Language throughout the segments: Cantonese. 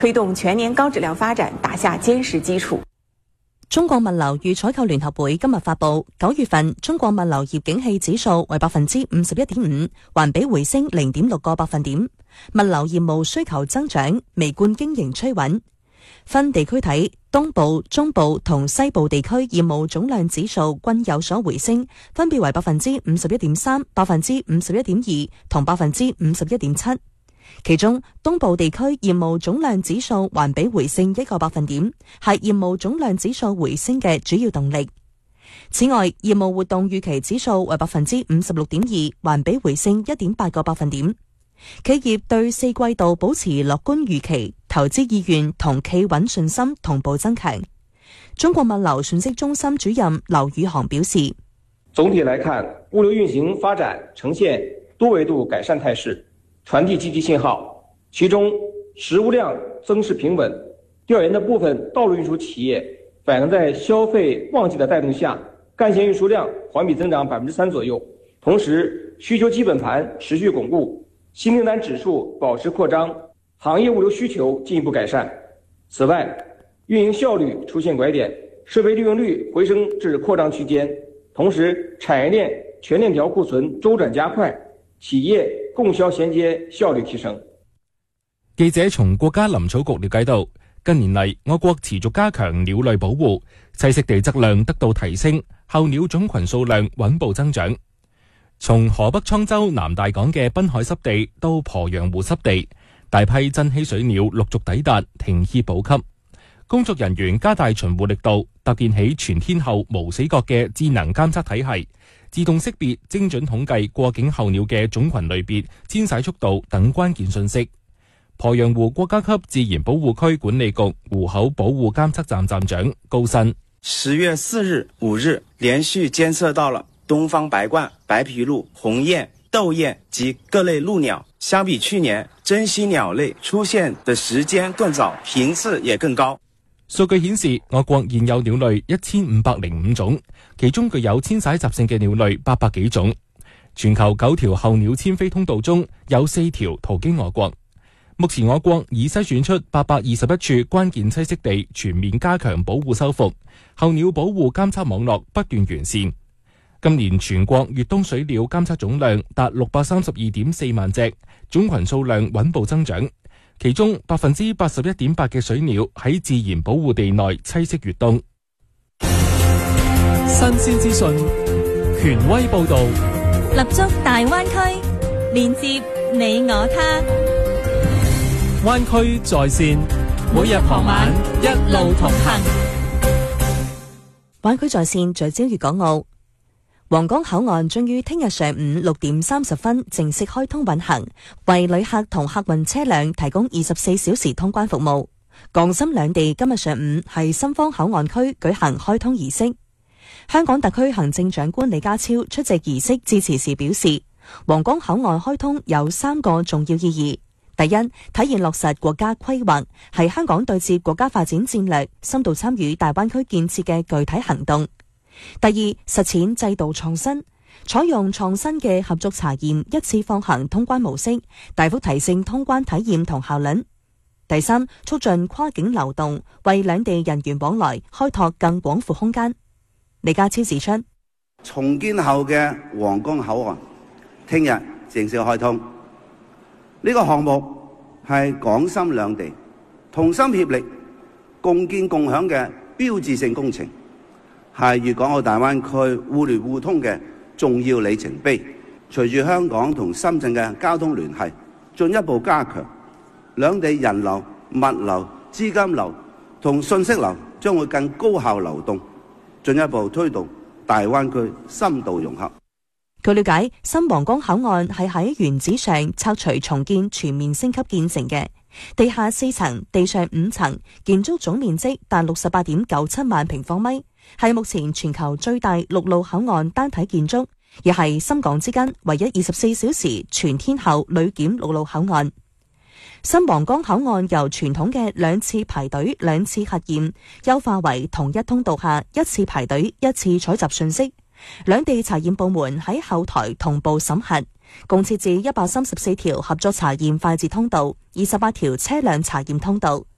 推動全年高質量發展打下堅實基礎。 中國物流與採購聯合會今日發布9月份中國物流業景氣指數為 51.5%， 環比回升 0.6 個百分點。物流業務需求增長，微觀經營趨穩。分地區睇，東部、中部同西部地區業務總量指數均有所回升，分別為 51.3%、51.2% 同 51.7%。其中，東部地區業務總量指數環比回升1個百分點，係業務總量指數回升嘅主要動力。此外，業務活動預期指數為 56.2%， 環比回升 1.8個百分點。企業對4季度保持樂觀預期，投資意願同企穩信心同步增強。中國物流信息中心主任劉宇航表示， 總體來看，物流運行發展呈現多維度改善態勢，傳遞積極信號。其中實物量增勢平穩，調研的部分道路運輸企業反映在消費旺季的帶動下，幹線運輸量環比增長 3% 左右，同時需求基本盤持續鞏固，新訂單指數保持擴張，行業物流需求進一步改善。此外，運營效率出現拐點，設備利用率回升至擴張區間，同時產業鏈全鏈條庫存周轉加快，企業供銷銜接效率提升。 記者從國家林草局了解到，近年嚟我國持續加強鳥類保護，棲息地質量得到提升，候鳥種群數量穩步增長。從河北滄州南大港嘅濱海濕地到鄱陽湖濕地，大批珍稀水鳥陸續抵達，停歇補給。工作人員加大巡護力度，搭建起全天候無死角嘅智能監測體系，自動識別、精準統計過境候鳥嘅種群類別、遷徙速度等關鍵信息。鄱陽湖國家級自然保護區管理局湖口保護監測站站長高新 ，10月4日、5日連續監測到了東方白鸛、白皮鷺、鴻雁、鬥雁及各類鷺鳥，相比去年，珍稀鳥類出現的時間更早，頻次也更高。 數據顯示，我國現有鳥類1505種，其中具有遷徙習性嘅鳥類800幾種。全球9條候鳥遷飛通道中有4條途經我國。目前我國已篩選出821處關鍵棲息地，全面加強保護修復，候鳥保護監測網絡不斷完善。今年全國越冬水鳥監測總量達632.4萬隻，種群數量穩步增長。其中81.8%嘅水鳥喺自然保護地內棲息越冬。 新鮮資訊，權威報導， 立足大灣區，連接你我他。 灣區在線，每日傍晚一路同行。 灣區在線聚焦粵港澳。皇崗口岸將於聽日上午6點30分正式開通運行，為旅客同客運車輛提供24小時通關服務。港深兩地今日上午喺深方口岸區舉行開通儀式。香港特區行政長官李家超出席儀式致辭時表示，皇崗口岸開通有3個重要意義。第一，體現落實國家規劃，係香港對接國家發展戰略、深度參與大灣區建設嘅具體行動。第二，實踐制度創新，採用創新嘅合作查驗一次放行通關模式，大幅提升通關體驗同效率。第三，促進跨境流動，為兩地人員往來開拓更廣闊空間。李家超指出， 重建後嘅皇崗口岸聽日正式開通。呢個項目係港深兩地同心協力、共建共享嘅標誌性工程，係粵港澳大灣區互聯互通嘅重要里程碑。隨住香港同深圳嘅交通聯繫進一步加強，兩地人流、物流、資金流同信息流將會更高效流動，進一步推動大灣區深度融合。 據了解，新皇崗口岸係喺原址上拆除重建全面升級建成嘅，地下4層、地上5層，建築總面積達68.97萬平方米，係目前全球最大陸路口岸單體建築，亦係深港之間唯一24小時全天候旅檢陸路口岸。新皇崗口岸由傳統嘅2次排隊、2次核驗，優化為同一通道下1次排隊、1次採集信息。兩地查驗部門喺後台同步審核，共設置134條合作查驗快捷通道、28條車輛查驗通道。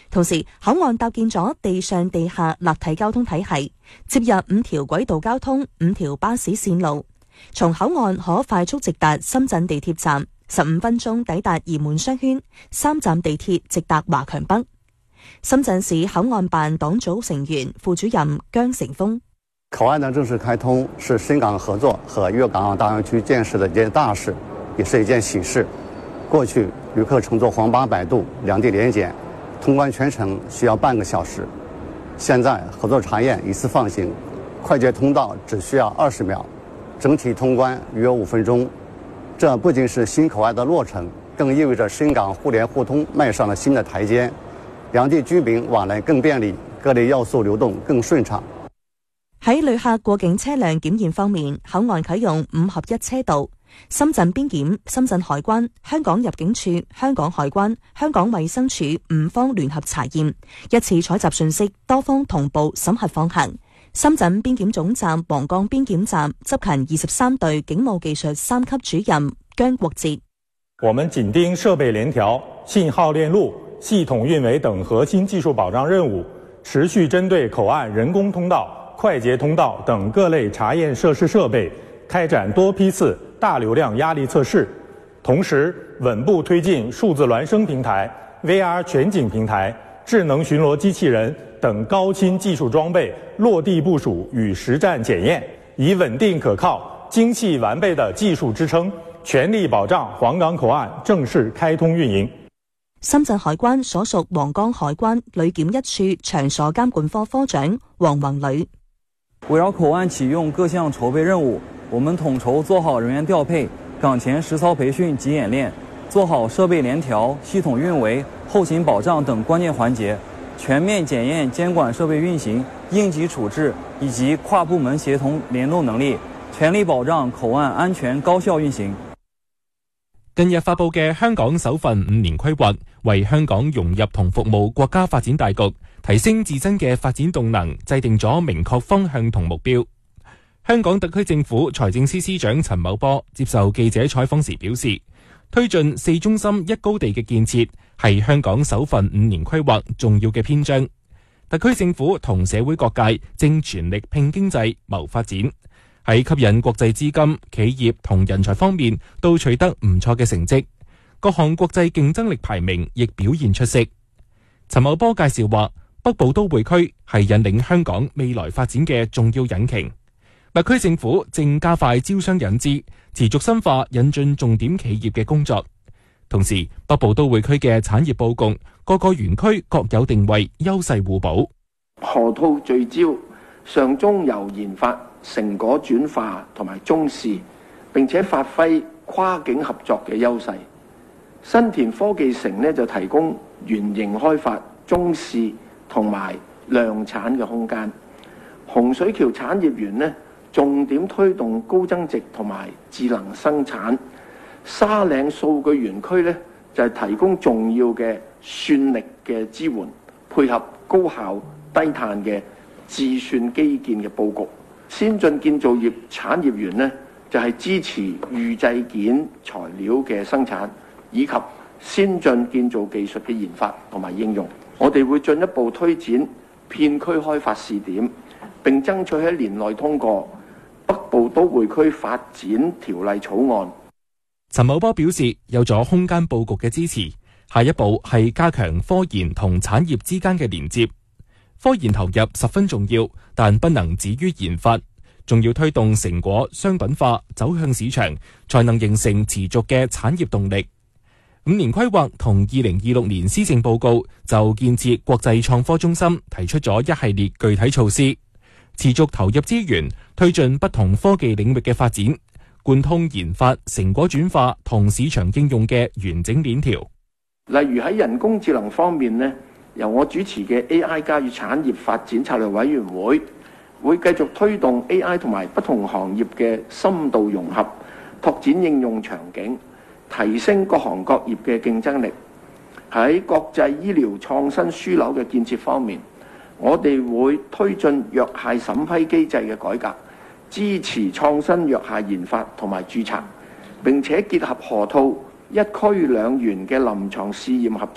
同時，口岸搭建咗地上地下立體交通體系，接入5條軌道交通、5條巴士線路。從口岸可快速直達深圳地鐵站，15分鐘抵達鹽門商圈，3站地鐵直達華強北。深圳市口岸辦黨組成員、副主任姜成峰： 口岸的正式開通是深港合作和粵港澳大灣區建設的一件大事，也是一件喜事。過去旅客乘坐黃巴擺渡兩地聯檢，通關全程需要半個小時，現在合作查驗一次放行，快捷通道只需要20秒，整體通關約5分鐘。這不僅是新口岸的落成，更意味着深港互聯互通邁上了新的台階，兩地居民往來更便利，各類要素流動更順暢。 喺旅客過境車輛檢驗方面，口岸啟用5合1車道，深圳邊檢、深圳海關、香港入境處、香港海關、香港衛生署5方聯合查驗，一次採集信息，多方同步審核放行。深圳邊檢總站皇崗邊檢站執勤23隊警務技術3級主任姜國哲： 我們緊盯設備聯調、信號鏈路、系統運維等核心技術保障任務，持續針對口岸人工通道、快捷通道等各類查驗設施設備開展多批次大流量壓力測試，同時穩步推進數字孿生平台、VR 全景平台、智能巡邏機器人等高新技術裝備落地部署與實戰檢驗，以穩定可靠、精細完備的技術支撐，全力保障皇崗口岸正式開通運營。 深圳海關所屬皇崗海關旅檢一處場所監管科科長黃宏磊： 圍繞口岸啟用各項籌備任務，我們統籌做好人員調配、崗前實操培訓及演練，做好設備聯調、系統運維、後勤保障等關鍵環節，全面檢驗監管設備運行、應急處置以及跨部門協同聯動能力，全力保障口岸安全高效運行。 近日發佈嘅香港首份5年規劃，為香港融入同服務國家發展大局，提升自身嘅發展動能，制定咗明確方向同目標。香港特區政府財政司司長陳茂波接受記者採訪時表示，推進4中心1高地嘅建設係香港首份5年規劃重要嘅篇章。特區政府同社會各界正全力拼經濟、謀發展，喺吸引國際資金、企業同人才方面都取得唔錯嘅成績，各項國際競爭力排名亦表現出色。陳茂波介紹話，北部都會區係引領香港未來發展嘅重要引擎。特區政府正加快招商引資，持續深化引進重點企業嘅工作。同時，北部都會區嘅產業佈局，各個園區各有定位，優勢互補。 河套聚焦，上中游研發成果轉化同埋中試，並且發揮跨境合作嘅優勢。新田科技城呢就提供原型開發、中試同埋量產嘅空間。洪水橋產業園呢重點推動高增值同埋智能生產。沙嶺數據園區呢就係提供重要嘅算力嘅支援，配合高效低碳嘅自算基建嘅佈局。先進建造業產業園呢就係支持預製件材料嘅生產，以及先進建造技術嘅研發同埋應用。我哋會進一步推展片區開發試點，並爭取喺年內通過北部都會區發展條例草案。 陳茂波表示，有咗空間佈局嘅支持，下一步係加強科研同產業之間嘅連接。科研投入十分重要，但不能止於研發，仲要推動成果商品化，走向市場，才能形成持續嘅產業動力。5年規劃同2026年施政報告就建設國際創科中心提出咗一系列具體措施，持續投入資源，推進不同科技領域嘅發展，貫通研發、成果轉化同市場應用嘅完整鏈條。 例如喺人工智能方面呢，由我主持嘅 AI 加與產業發展策略委員會會繼續推動 AI 同埋不同行業嘅深度融合，拓展應用場景，提升各行各業嘅競爭力。喺國際醫療創新樞紐嘅建設方面，我哋會推進藥械審批機制嘅改革，支持創新藥械研發同埋註冊，並且結合河套1區2園嘅臨床試驗合作，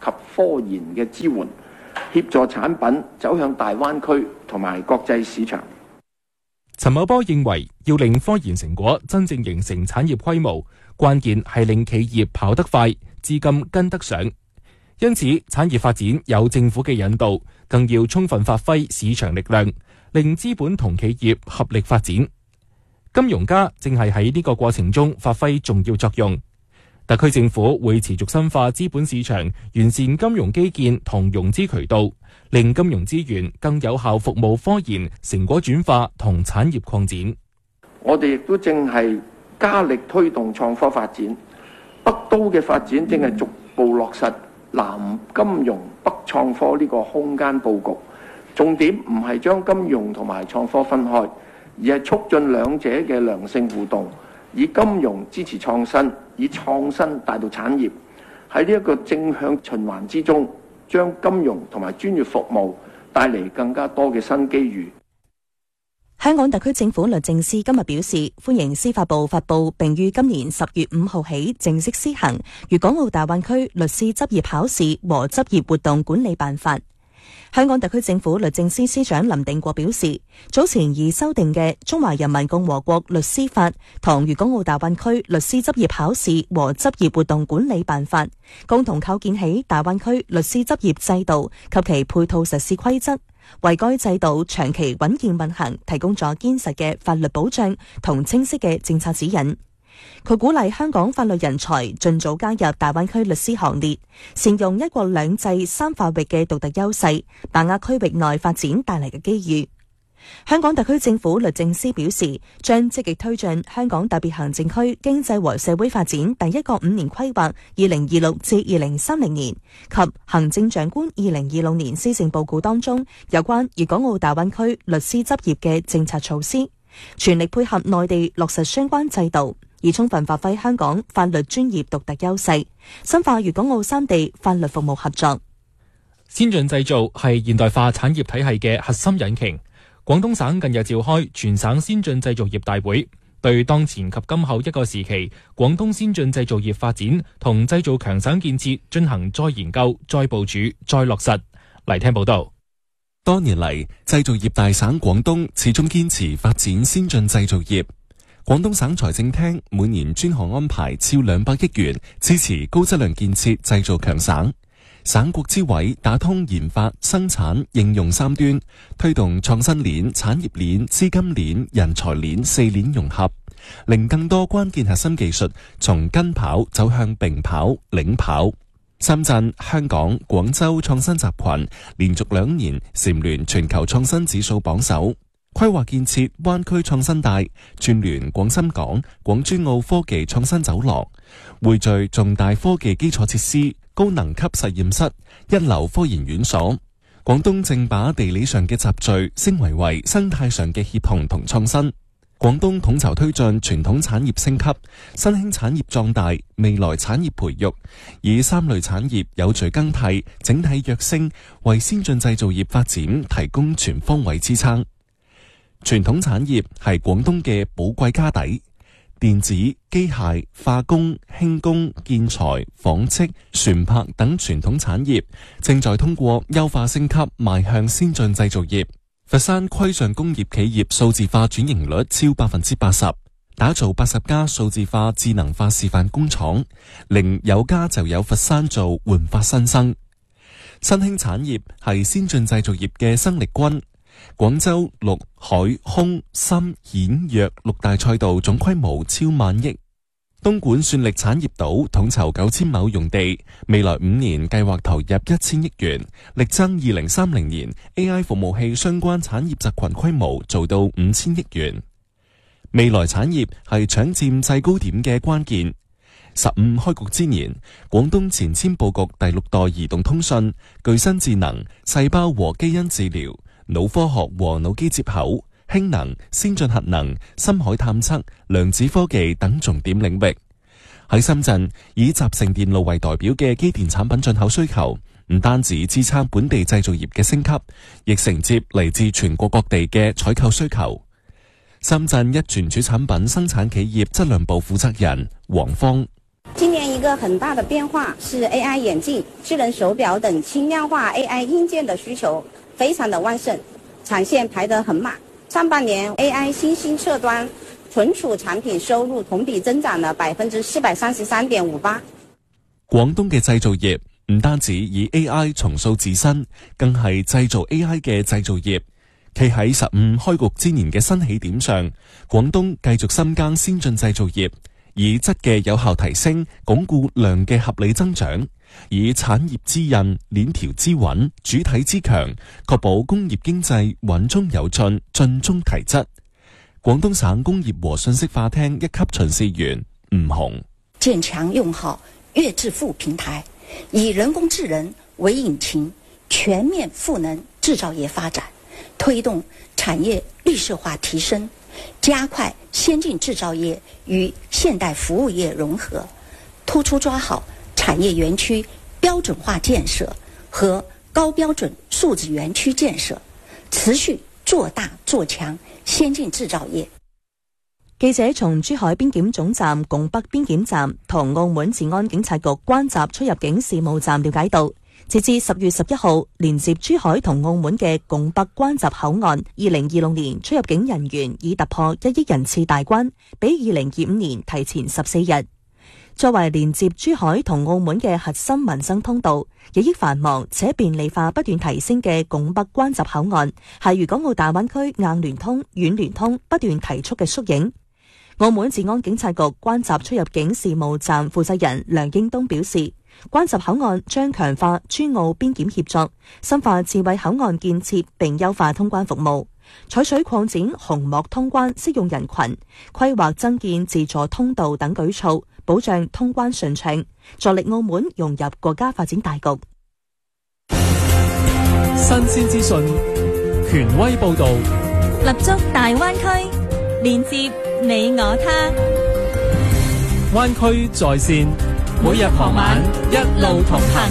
及科研嘅支援，協助產品走向大灣區同埋國際市場。 陳茂波認為，要令科研成果真正形成產業規模，關鍵係令企業跑得快，資金跟得上。因此，產業發展有政府嘅引導，更要充分發揮市場力量，令資本同企業合力發展。金融家正係喺呢個過程中發揮重要作用。特區政府會持續深化資本市場，完善金融基建同融資渠道，令金融資源更有效服務科研成果轉化同產業擴展。 我哋亦都正係加力推動創科發展，北都嘅發展正係逐步落實南金融北創科呢個空間佈局。重點唔係將金融同埋創科分開，而係促進兩者嘅良性互動，以金融支持創新，以創新帶到產業。喺呢一個正向循環之中，將金融同埋專業服務帶嚟更加多嘅新機遇。 香港特區政府律政司今日表示，歡迎司法部發布並於今年10月5號起正式施行粵港澳大灣區律師執業考試和執業活動管理辦法。香港特區政府律政司司長林定國表示，早前已修訂嘅《中華人民共和國律師法》同粵港澳大灣區律師執業考試和執業活動管理辦法，共同構建起大灣區律師執業制度及其配套實施規則，為該制度長期穩健運行提供咗堅實嘅法律保障同清晰嘅政策指引。佢鼓勵香港法律人才盡早加入大灣區律師行列，善用一國兩制三法域嘅獨特優勢，把握區域內發展帶嚟嘅機遇。香港特區政府律政司表示，將積極推進香港特別行政區經濟和社會發展第一個5年規劃2026至2030年及行政長官2026年施政報告當中有關粵港澳大灣區律師執業嘅政策措施，全力配合內地落實相關制度，以充分發揮香港法律專業獨特優勢，深化粵港澳三地法律服務合作。 先進製造係現代化產業體系嘅核心引擎。廣東省近日召開全省先進製造業大會，對當前及今後一個時期廣東先進製造業發展同製造強省建設進行再研究、再部署、再落實。嚟聽報道。 多年嚟，製造業大省廣東始終堅持發展先進製造業。廣東省財政廳每年專項安排超200億元支持高質量建設製造強省。省國資委打通研發、生產、應用三端，推動創新鏈、產業鏈、資金鏈、人才鏈4鏈融合，令更多關鍵核心技術從跟跑走向並跑、領跑。深圳、香港、廣州創新集群連續2年蟬聯全球創新指數榜首。規劃建設灣區創新帶，串聯廣深港、廣珠澳科技創新走廊，匯聚重大科技基礎設施、高能級實驗室、一流科研院所。廣東正把地理上嘅集聚升為生態上嘅協同同創新。廣東統籌推進傳統產業升級、新興產業壯大、未來產業培育，以3類產業有序更替、整體躍升，為先進製造業發展提供全方位支撐。傳統產業係廣東嘅寶貴家底，電子、機械、化工、輕工、建材、紡織、船舶等傳統產業正在通過優化升級邁向先進製造業。佛山規上工業企業數字化轉型率超80%，打造80家數字化智能化示範工廠，令有家就有佛山做煥發新生。新興產業係先進製造業嘅生力軍。廣州陸海空深顯藥6大賽道總規模超10000億。東莞算力產業島統籌9000畝用地，未來5年計劃投入1000億元，力爭2030年 AI 服務器相關產業集群規模做到5000億元。未來產業係搶佔制高點嘅關鍵。15開局之年，廣東前瞻布局第6代移動通訊、具身智能、細胞和基因治療、腦科學和腦機接口、氫能、先進核能、深海探測、量子科技等重點領域。喺深圳，以集成電路為代表嘅機電產品進口需求，唔單止支撐本地製造業嘅升級，亦承接嚟自全國各地嘅採購需求。深圳一傳主產品生產企業質量部負責人黃芳。 今年一个很大的变化是 AI 眼镜、智能手表等轻量化 AI 硬件的需求非常的旺盛，产线排得很满。上半年 AI 新兴侧端存储產品收入同比增長了433.58%。 廣東嘅製造業唔單止以 AI 重塑自身，更係製造 AI 嘅製造業。企喺15開局之年嘅新起點上，廣東繼續深耕先進製造業，以質嘅有效提升，鞏固量嘅合理增長，以產業之韌、鏈條之穩、主體之強，確保工業經濟穩中有進，進中提質。廣東省工業和信息化廳一級巡視員吳紅， 建強用好粵智庫平台，以人工智能為引擎，全面賦能製造業發展，推動產業綠色化提升，加快先進製造業與現代服務業融合，突出抓好產業園區標準化建設和高標準數字園區建設，持續做大做強先進製造業。 記者從珠海邊檢總站、拱北邊檢站同澳門治安警察局關閘出入境事務站了解到，截至10月11號，連接珠海同澳門嘅拱北關閘口岸，2026年出入境人員已突破1億人次大關，比2025年提前14日。作為連接珠海同澳門嘅核心民生通道，日益繁忙且便利化不斷提升嘅拱北關閘口岸，係粵港澳大灣區硬聯通、軟聯通不斷提速嘅縮影。澳門治安警察局關閘出入境事務站負責人梁英東表示，關閘口岸將強化珠澳邊檢協作，深化智慧口岸建設並優化通關服務，採取擴展虹膜通關適用人群、規劃增建自助通道等舉措，保障通關順暢，助力澳門融入國家發展大局。 新鮮資訊，權威報導， 立足大灣區，連接你我他。 灣區在線，每日傍晚一路同行。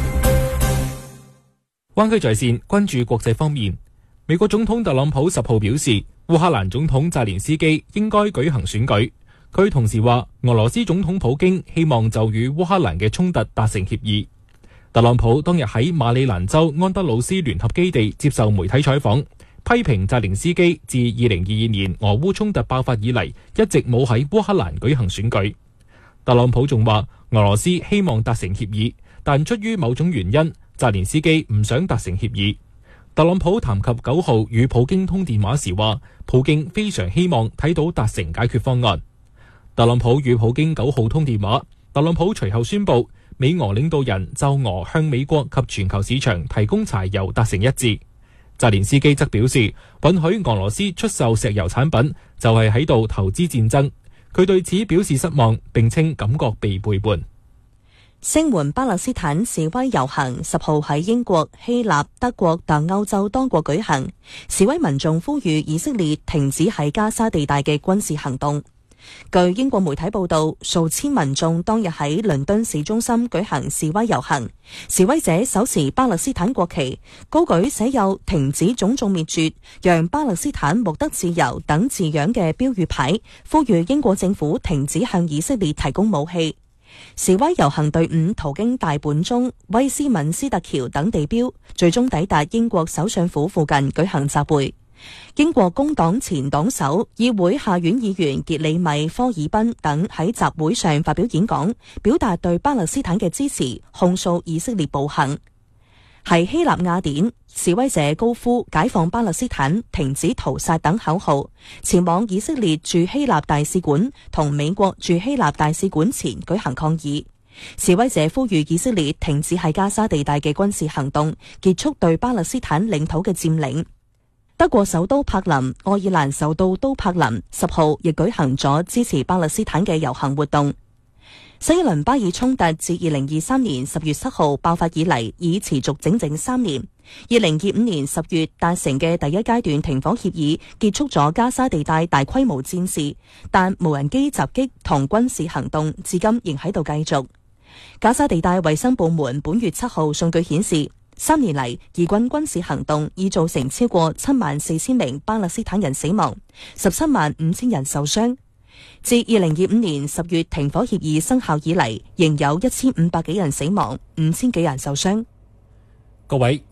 灣區在線關注國際方面，美國總統特朗普10號表示，烏克蘭總統澤連斯基應該舉行選舉。佢同時話，俄羅斯總統普京希望就與烏克蘭嘅衝突達成協議。特朗普當日喺馬里蘭州安德魯斯聯合基地接受媒體採訪，批評澤連斯基自2022年俄烏衝突爆發以嚟，一直冇喺烏克蘭舉行選舉。特朗普仲話，俄羅斯希望達成協議，但出於某種原因，澤連斯基唔想達成協議。特朗普談及9號與普京通電話時話，普京非常希望睇到達成解決方案。特朗普與普京9號通電話，特朗普隨後宣布，美俄領導人就俄向美國及全球市場提供柴油達成一致。澤連斯基則表示，允許俄羅斯出售石油產品就係喺度投資戰爭，佢對此表示失望，並稱感覺被背叛。 聲援巴勒斯坦示威遊行10號喺英國、希臘、德國等歐洲多國舉行，示威民眾呼籲以色列停止喺加沙地帶嘅軍事行動。據英國媒體報道，數千民眾當日喺倫敦市中心舉行示威遊行，示威者手持巴勒斯坦國旗，高舉寫有停止種族滅絕、讓巴勒斯坦獲得自由等字樣嘅標語牌，呼籲英國政府停止向以色列提供武器。示威遊行隊伍途經大本鐘、威斯敏斯特橋等地標，最終抵達英國首相府附近舉行集會。英國工黨前黨首、議會下院議員傑里米科爾賓等喺集會上發表演講，表達對巴勒斯坦嘅支持，控訴以色列暴行。喺希臘雅典，示威者高呼解放巴勒斯坦、停止屠殺等口號，前往以色列駐希臘大使館同美國駐希臘大使館前舉行抗議。示威者呼籲以色列停止喺加沙地帶嘅軍事行動，結束對巴勒斯坦領土嘅佔領。德國首都柏林、愛爾蘭首都都柏林10號亦舉行咗支持巴勒斯坦嘅遊行活動。新一輪巴以衝突自2023年10月7號爆發以嚟，已持續整整3年。2025年10月達成嘅第一階段停火協議，結束咗加沙地帶大規模戰事，但無人機襲擊同軍事行動至今仍喺度繼續。加沙地帶衛生部門本月7號數據顯示，3年嚟，以軍軍事行動已造成超過74000名巴勒斯坦人死亡，175000人受傷。 自2025年10月停火協議生效以嚟，仍有1500幾人死亡，5000幾人受傷。 各位，